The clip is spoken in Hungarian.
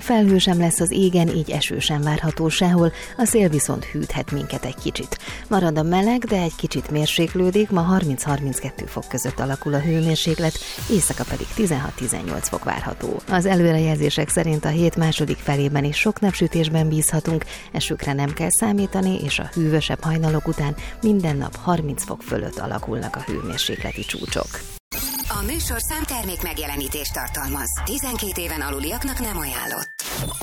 felhő sem lesz az égen, így eső sem várható sehol, a szél viszont hűthet minket egy kicsit. Marad a meleg, de egy kicsit mérséklődik, ma 30-32 fok között alakul a hőmérséklet, éjszaka pedig 16-18 fok várható. Az előrejelzések szerint a hét második felében is sok napsütésben bízhatunk, esőkre nem kell számítani, és a hűvösebb hajnalok után minden nap 30 fok fölött alakulnak a hőmérsékleti csúcsok. A műsorszám termék megjelenítést tartalmaz. 12 éven aluliaknak nem ajánlott.